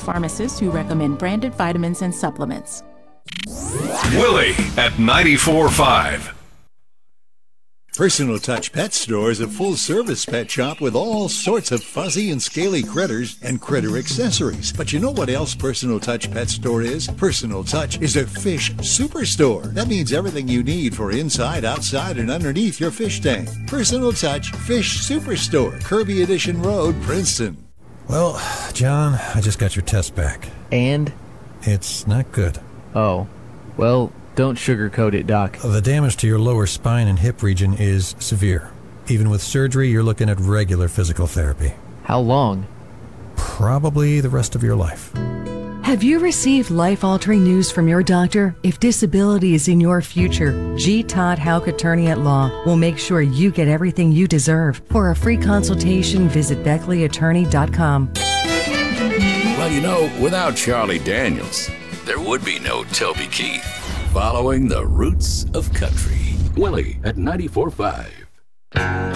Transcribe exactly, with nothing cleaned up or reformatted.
pharmacists who recommend branded vitamins and supplements. Willie at ninety-four point five. Personal Touch Pet Store is a full-service pet shop with all sorts of fuzzy and scaly critters and critter accessories. But you know what else Personal Touch Pet Store is? Personal Touch is a fish superstore. That means everything you need for inside, outside, and underneath your fish tank. Personal Touch Fish Superstore, Kirby Edition Road, Princeton. Well, John, I just got your test back. And? It's not good. Oh, well, don't sugarcoat it, Doc. The damage to your lower spine and hip region is severe. Even with surgery, you're looking at regular physical therapy. How long? Probably the rest of your life. Have you received life-altering news from your doctor? If disability is in your future, G. Todd Houck Attorney at Law will make sure you get everything you deserve. For a free consultation, visit Beckley Attorney dot com. Well, you know, without Charlie Daniels, there would be no Toby Keith. Following the roots of country. Willie at ninety-four point five.